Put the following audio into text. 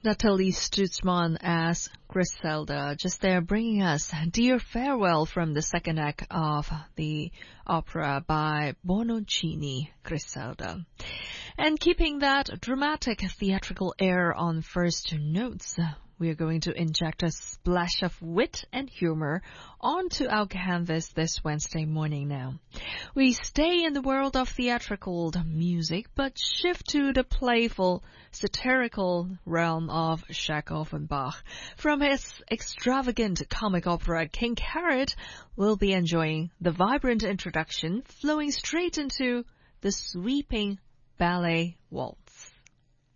Nathalie Stutzman as Griselda, just there bringing us Dear Farewell from the second act of the opera by Bononcini, Griselda. And keeping that dramatic theatrical air on first notes, we are going to inject a splash of wit and humor onto our canvas this Wednesday morning now. We stay in the world of theatrical music, but shift to the playful, satirical realm of Chekhov and Bach. From his extravagant comic opera King Carrot, we'll be enjoying the vibrant introduction flowing straight into the sweeping ballet waltz.